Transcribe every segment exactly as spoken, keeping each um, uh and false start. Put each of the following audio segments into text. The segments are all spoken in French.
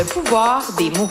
Le pouvoir des mots.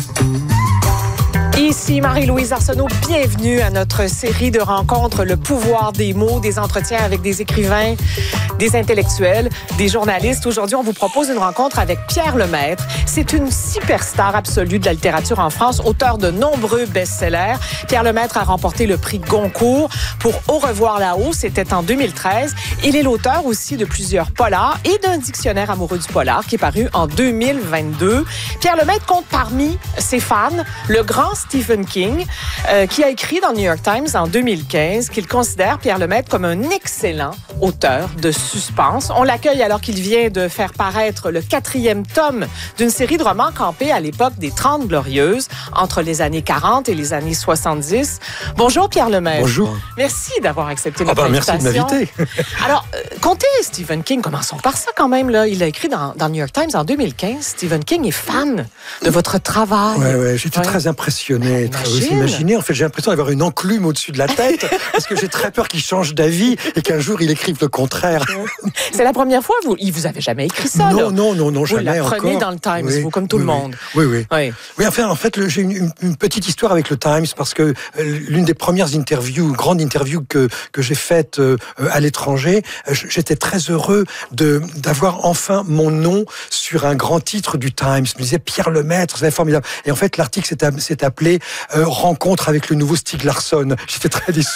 Ici Marie-Louise Arsenault, bienvenue à notre série de rencontres Le pouvoir des mots, des entretiens avec des écrivains, des intellectuels, des journalistes. Aujourd'hui, on vous propose une rencontre avec Pierre Lemaitre. C'est une superstar absolue de la littérature en France, auteur de nombreux best-sellers. Pierre Lemaitre a remporté le prix Goncourt pour Au revoir là-haut, c'était en deux mille treize. Il est l'auteur aussi de plusieurs polars et d'un dictionnaire amoureux du polar qui est paru en deux mille vingt-deux. Pierre Lemaitre compte parmi ses fans le grand Stephen King, euh, qui a écrit dans le New York Times en deux mille quinze qu'il considère Pierre Lemaitre comme un excellent auteur de suspense. On l'accueille alors qu'il vient de faire paraître le quatrième tome d'une série de romans campés à l'époque des Trente Glorieuses, entre les années quarante et les années soixante-dix. Bonjour Pierre Lemaitre. Bonjour. Merci d'avoir accepté notre ah ben, invitation. Merci de m'inviter. Alors, euh, comptez Stephen King, commençons par ça quand même. Là. Il a écrit dans, dans le New York Times en deux mille quinze. Stephen King est fan de votre travail. Ouais, ouais, j'étais ouais. très impressionné. Très, vous imaginez, en fait, j'ai l'impression d'avoir une enclume au-dessus de la tête parce que j'ai très peur qu'il change d'avis et qu'un jour il écrive le contraire. C'est la première fois, vous, il vous avait jamais écrit ça, non, là. Non, non, non, vous jamais encore. Vous l'apprenez dans le Times, oui, vous, comme tout oui, le monde. Oui, oui. Oui, oui enfin, en fait, le, j'ai une, une petite histoire avec le Times parce que euh, l'une des premières interviews, grande interview que, que j'ai faite euh, à l'étranger, euh, j'étais très heureux de, d'avoir enfin mon nom sur un grand titre du Times. Je me disais Pierre Lemaitre, c'est formidable. Et en fait, l'article s'est, s'est appelé euh, Rencontre avec le nouveau Stieg Larsson. J'étais très déçu.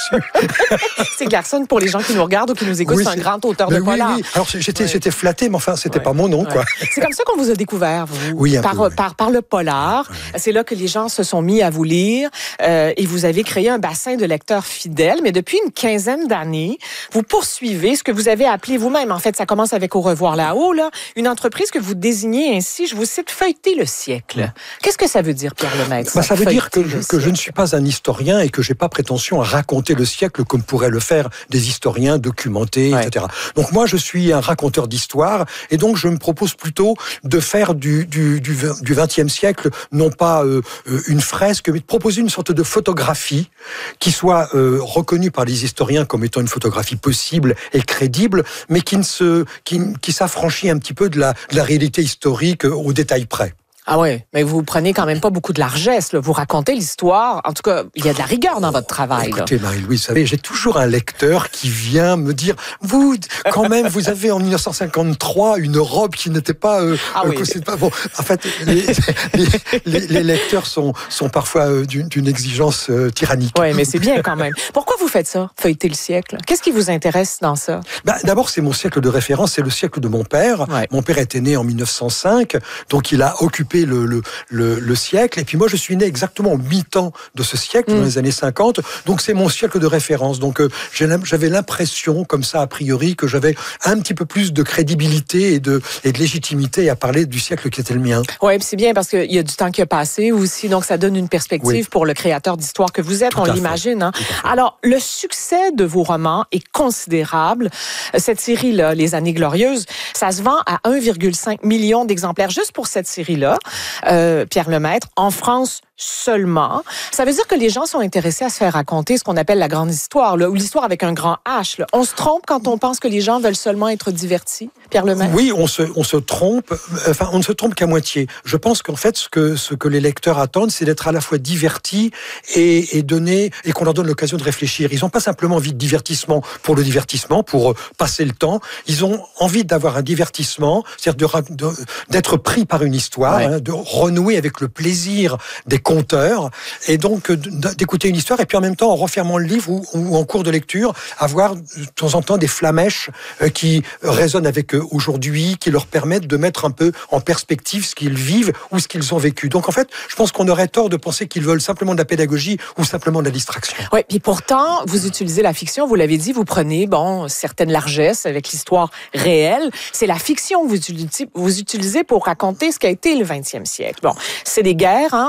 Stieg Larsson, pour les gens qui nous regardent ou qui nous écoutent, oui, c'est un grand auteur de polar. Oui, oui. Alors j'étais, ouais. j'étais flatté, mais enfin, c'était ouais. pas mon nom, ouais. quoi. C'est comme ça qu'on vous a découvert, vous, oui, un par, peu, oui. par, par le polar. Ouais. C'est là que les gens se sont mis à vous lire euh, et vous avez créé un bassin de lecteurs fidèles. Mais depuis une quinzaine d'années, vous poursuivez ce que vous avez appelé vous-même. En fait, ça commence avec Au revoir là-haut, là, une entreprise que vous désignez ainsi, je vous cite, feuilleter le siècle. Ouais. Qu'est-ce que ça veut dire, Pierre Lemaitre? Bah, ça veut dire que, je, que je ne suis pas un historien et que j'ai pas prétention à raconter le siècle comme pourraient le faire des historiens documentés, ouais. et cetera. Donc moi, je suis un raconteur d'histoire et donc je me propose plutôt de faire du, du, du, du vingtième siècle, non pas euh, une fresque, mais de proposer une sorte de photographie qui soit euh, reconnue par les historiens comme étant une photographie possible et crédible, mais qui, ne se, qui, qui s'affranchit un petit peu de la, de la réalité historique au détail près. Ah ouais, mais vous prenez quand même pas beaucoup de largesse, là. Vous racontez l'histoire. En tout cas, il y a de la rigueur dans votre travail. Écoutez, là. Marie-Louise, vous savez, j'ai toujours un lecteur qui vient me dire, vous, quand même, vous avez en dix-neuf cent cinquante-trois une robe qui n'était pas... Euh, ah oui. Euh, c'est pas bon. En fait, les, les, les, les lecteurs sont, sont parfois euh, d'une, d'une exigence euh, tyrannique. Oui, mais c'est bien quand même. Pourquoi vous faites ça, feuilleter le siècle? Qu'est-ce qui vous intéresse dans ça? Ben, d'abord, c'est mon siècle de référence, c'est le siècle de mon père. Ouais. Mon père était né en mille neuf cent cinq, donc il a occupé le, le, le, le siècle. Et puis moi, je suis né exactement au mi-temps de ce siècle, mmh. dans les années cinquante. Donc c'est mon siècle de référence. Donc euh, j'avais l'impression, comme ça, a priori, que j'avais un petit peu plus de crédibilité et de, et de légitimité à parler du siècle qui était le mien. Oui, c'est bien parce qu'il y a du temps qui a passé aussi. Donc ça donne une perspective oui. pour le créateur d'histoire que vous êtes, Tout on l'imagine. Hein? Alors, le succès de vos romans est considérable. Cette série-là, Les Années Glorieuses, ça se vend à un virgule cinq million d'exemplaires juste pour cette série-là. Euh, Pierre Lemaitre, en France seulement. Ça veut dire que les gens sont intéressés à se faire raconter ce qu'on appelle la grande histoire, là, ou l'histoire avec un grand H. Là. On se trompe quand on pense que les gens veulent seulement être divertis, Pierre Lemaitre? Oui, on se, on se trompe. Enfin, on ne se trompe qu'à moitié. Je pense qu'en fait, ce que, ce que les lecteurs attendent, c'est d'être à la fois divertis et, et donner, et qu'on leur donne l'occasion de réfléchir. Ils n'ont pas simplement envie de divertissement pour le divertissement, pour passer le temps. Ils ont envie d'avoir un divertissement, c'est-à-dire de, de, d'être pris par une histoire, ouais. hein, de renouer avec le plaisir des conteur, et donc d'écouter une histoire, et puis en même temps, en refermant le livre ou, ou en cours de lecture, avoir de temps en temps des flamèches euh, qui résonnent avec eux aujourd'hui, qui leur permettent de mettre un peu en perspective ce qu'ils vivent ou ce qu'ils ont vécu. Donc en fait, je pense qu'on aurait tort de penser qu'ils veulent simplement de la pédagogie ou simplement de la distraction. Oui, puis pourtant, vous utilisez la fiction, vous l'avez dit, vous prenez, bon, certaines largesses avec l'histoire réelle. C'est la fiction que vous utilisez, vous utilisez pour raconter ce qu'a été le vingtième siècle. Bon, c'est des guerres, hein, c'est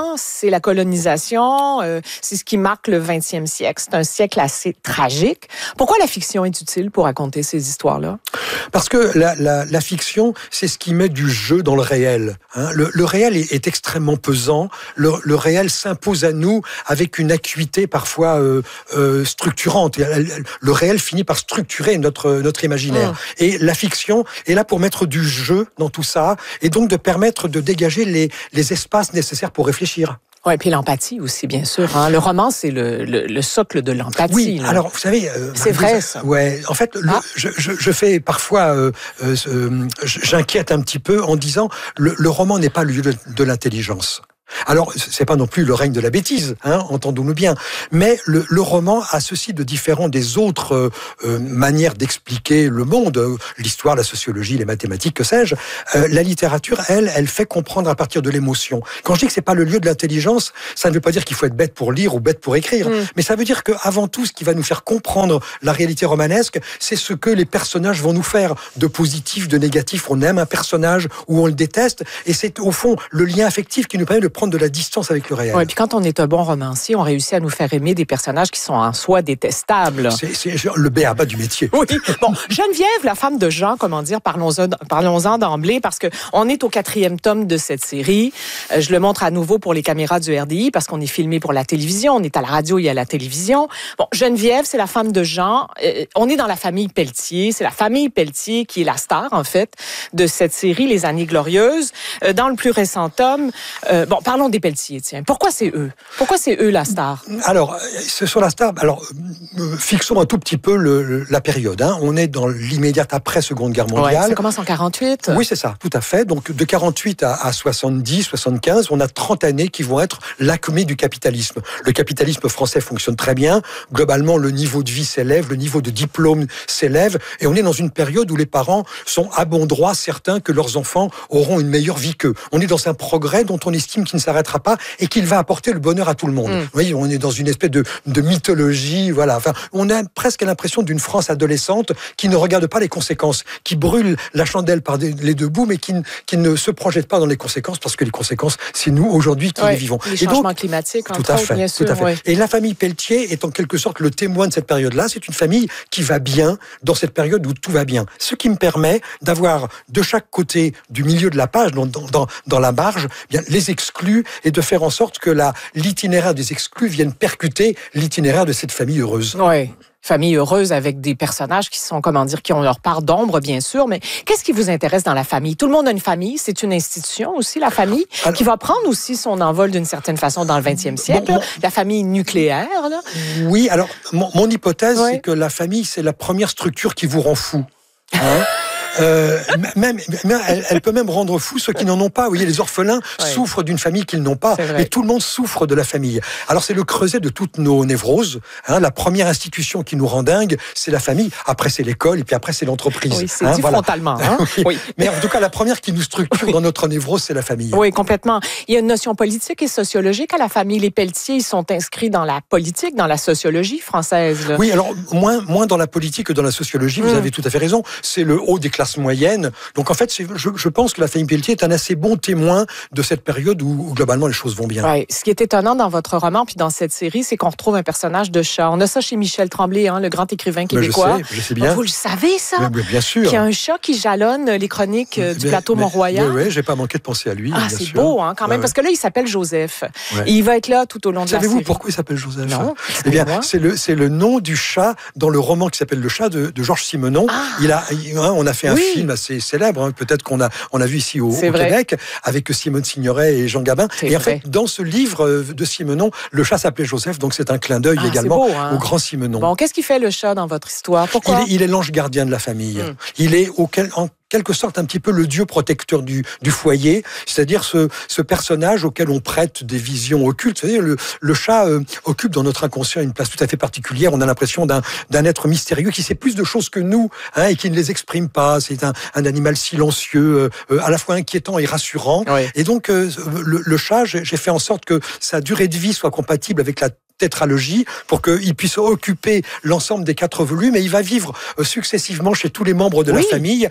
c'est la colonisation, euh, c'est ce qui marque le vingtième siècle. C'est un siècle assez tragique. Pourquoi la fiction est utile pour raconter ces histoires-là? Parce que la, la, la fiction, c'est ce qui met du jeu dans le réel. Hein. Le, le réel est, est extrêmement pesant. Le, le réel s'impose à nous avec une acuité parfois euh, euh, structurante. Le réel finit par structurer notre, notre imaginaire. Mmh. Et la fiction est là pour mettre du jeu dans tout ça et donc de permettre de dégager les, les espaces nécessaires pour réfléchir. Oui, et puis l'empathie aussi, bien sûr. Hein. Le roman, c'est le, le, le socle de l'empathie. Oui, là. alors, vous savez... Euh, c'est vous, vrai, ça. Ouais, en fait, le, ah. je, je, je fais parfois... Euh, euh, j'inquiète un petit peu en disant le, le roman n'est pas le lieu de, de l'intelligence. Alors, c'est pas non plus le règne de la bêtise, hein, entendons-nous bien. Mais le, le roman a ceci de différent des autres euh, euh, manières d'expliquer le monde, euh, l'histoire, la sociologie, les mathématiques, que sais-je. Euh, la littérature, elle, elle fait comprendre à partir de l'émotion. Quand je dis que c'est pas le lieu de l'intelligence, ça ne veut pas dire qu'il faut être bête pour lire ou bête pour écrire, mmh. mais ça veut dire que avant tout, ce qui va nous faire comprendre la réalité romanesque, c'est ce que les personnages vont nous faire, de positif, de négatif. On aime un personnage ou on le déteste, et c'est au fond le lien affectif qui nous permet de prendre de la distance avec le réel. Oui, puis quand on est un bon romancier, on réussit à nous faire aimer des personnages qui sont en soi détestables. C'est, c'est le b a ba du métier. Oui. Bon, Geneviève, la femme de Jean, comment dire, parlons-en, parlons-en d'emblée, parce que on est au quatrième tome de cette série. Euh, je le montre à nouveau pour les caméras du R D I, parce qu'on est filmé pour la télévision, on est à la radio et à la télévision. Bon, Geneviève, c'est la femme de Jean. Euh, on est dans la famille Pelletier. C'est la famille Pelletier qui est la star, en fait, de cette série, Les Années Glorieuses. Euh, dans le plus récent tome, euh, bon, parlons des Pelletier, tiens. Pourquoi c'est eux? Pourquoi c'est eux la star? Alors, ce sont la star. Alors, euh, fixons un tout petit peu le, le, la période. Hein. On est dans l'immédiate après Seconde Guerre mondiale. Ouais, ça commence en quarante-huit. Oui, c'est ça, tout à fait. Donc, de quarante-huit à, à soixante-dix, soixante-quinze, on a trente années qui vont être l'acmé du capitalisme. Le capitalisme français fonctionne très bien. Globalement, le niveau de vie s'élève, le niveau de diplôme s'élève, et on est dans une période où les parents sont à bon droit certains que leurs enfants auront une meilleure vie qu'eux. On est dans un progrès dont on estime qu'il ne s'arrêtera pas et qu'il va apporter le bonheur à tout le monde. Mmh. Vous voyez, on est dans une espèce de, de mythologie, voilà. Enfin, on a presque l'impression d'une France adolescente qui ne regarde pas les conséquences, qui brûle la chandelle par des, les deux bouts, mais qui, qui ne se projette pas dans les conséquences, parce que les conséquences, c'est nous, aujourd'hui, qui ouais, les vivons. Les changements climatiques, entre tout à autres, fait, bien sûr. Tout à fait. Ouais. Et la famille Pelletier est en quelque sorte le témoin de cette période-là. C'est une famille qui va bien dans cette période où tout va bien. Ce qui me permet d'avoir de chaque côté du milieu de la page, dans, dans, dans la marge, bien, les exclus, et de faire en sorte que la, l'itinéraire des exclus vienne percuter l'itinéraire de cette famille heureuse. Oui. Famille heureuse avec des personnages qui sont, comment dire, qui ont leur part d'ombre, bien sûr. Mais qu'est-ce qui vous intéresse dans la famille? Tout le monde a une famille. C'est une institution aussi, la famille, alors, qui va prendre aussi son envol d'une certaine façon dans le vingtième siècle. Bon, bon, la famille nucléaire, là. Oui, alors, mon, mon hypothèse, ouais. c'est que la famille, c'est la première structure qui vous rend fou. Hein? Euh, même, même elle, elle peut même rendre fou ceux qui n'en ont pas. Vous voyez, les orphelins ouais. souffrent d'une famille qu'ils n'ont pas, mais tout le monde souffre de la famille. Alors c'est le creuset de toutes nos névroses. Hein, la première institution qui nous rend dingue, c'est la famille. Après c'est l'école et puis après c'est l'entreprise. Oui, c'est hein, dit voilà. frontalement. Hein? oui. Oui. Mais en tout cas, la première qui nous structure oui. dans notre névrose, c'est la famille. Oui, complètement. Il y a une notion politique et sociologique à la famille. Les Pelletier, ils sont inscrits dans la politique, dans la sociologie française. Là. Oui, alors moins, moins dans la politique que dans la sociologie. Vous mmh. avez tout à fait raison. C'est le haut des classes moyennes. Donc en fait, c'est, je, je pense que la famille Pelletier est un assez bon témoin de cette période où, où globalement les choses vont bien. Ouais. Ce qui est étonnant dans votre roman puis dans cette série, c'est qu'on retrouve un personnage de chat. On a ça chez Michel Tremblay, hein, le grand écrivain québécois. Mais je sais, je sais bien. Vous le savez ça? Mais, mais bien sûr. Qu'il y a un chat qui jalonne les chroniques mais, du plateau mais, Mont-Royal. Oui, oui, j'ai pas manqué de penser à lui. Ah, bien c'est sûr. beau, hein, quand même, ouais, parce que là, il s'appelle Joseph. Ouais. Et il va être là tout au long de la série. Savez-vous pourquoi il s'appelle Joseph? Non. Eh bien, c'est le c'est le nom du chat dans le roman qui s'appelle Le Chat de, de Georges Simenon. Ah. Il a, il, hein, on a fait un oui. film assez célèbre. Hein, peut-être qu'on a on a vu ici au, au Québec avec Simone Signoret et Jean Gabin. C'est et en fait, dans ce livre de Simenon, le chat s'appelait Joseph, donc c'est un clin d'œil ah, également beau, hein. au grand Simenon. Bon, qu'est-ce qui fait le chat dans votre histoire? Pourquoi? Il est, il est l'ange gardien de la famille. Hum. Il est auquel en quelque sorte un petit peu le dieu protecteur du, du foyer, c'est-à-dire ce, ce personnage auquel on prête des visions occultes. C'est-à-dire le, le chat euh, occupe dans notre inconscient une place tout à fait particulière. On a l'impression d'un, d'un être mystérieux qui sait plus de choses que nous hein, et qui ne les exprime pas. C'est un, un animal silencieux, euh, à la fois inquiétant et rassurant. Oui. Et donc euh, le, le chat, j'ai, j'ai fait en sorte que sa durée de vie soit compatible avec la tétralogie pour qu'il puisse occuper l'ensemble des quatre volumes et il va vivre successivement chez tous les membres de oui. la famille et il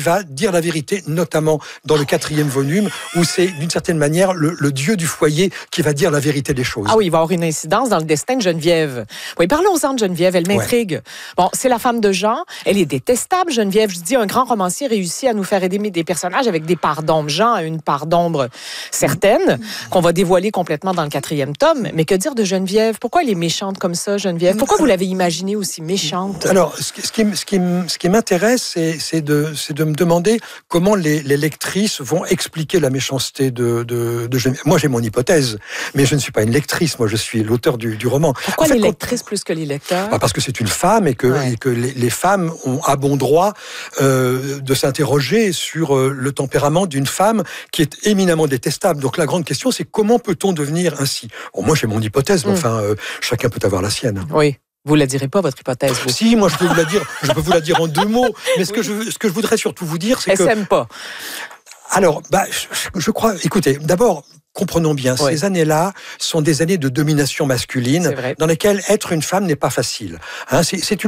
va dire la vérité, notamment dans le quatrième volume, où c'est d'une certaine manière le, le dieu du foyer qui va dire la vérité des choses. Ah oui, il va y avoir une incidence dans le destin de Geneviève. Oui, parlons-en de Geneviève, elle m'intrigue. Ouais. Bon, c'est la femme de Jean, elle est détestable, Geneviève. Je dis, un grand romancier réussit à nous faire aimer des personnages avec des parts d'ombre. Jean a une part d'ombre certaine, qu'on va dévoiler complètement dans le quatrième tome. Mais que dire de Geneviève? Pourquoi elle est méchante comme ça, Geneviève? Pourquoi vous l'avez imaginée aussi méchante? Alors, ce qui, ce qui, ce qui, ce qui m'intéresse, c'est, c'est, de, c'est de me demander comment les, les lectrices vont expliquer la méchanceté de, de, de Geneviève. Moi, j'ai mon hypothèse, mais je ne suis pas une lectrice. Moi, je suis l'auteur du, du roman. Pourquoi en fait, les lectrices quand... plus que les lecteurs? Bah parce que c'est une femme et que, ouais. et que les, les femmes ont à bon droit euh, de s'interroger sur euh, le tempérament d'une femme qui est éminemment détestable. Donc, la grande question, c'est comment peut-on devenir ainsi? Bon, moi, j'ai mon hypothèse, mais mm. enfin, euh, chacun peut avoir la sienne. Oui. Vous la direz pas, votre hypothèse, vous? Si, moi, je peux vous la dire, je peux vous la dire en deux mots. Mais ce, oui. que je, ce que je voudrais surtout vous dire, c'est Elle que... Elle s'aime pas. Alors, bah, je, je crois... Écoutez, d'abord... Comprenons bien, oui. ces années-là sont des années de domination masculine dans lesquelles être une femme n'est pas facile. Hein, c'est, c'est une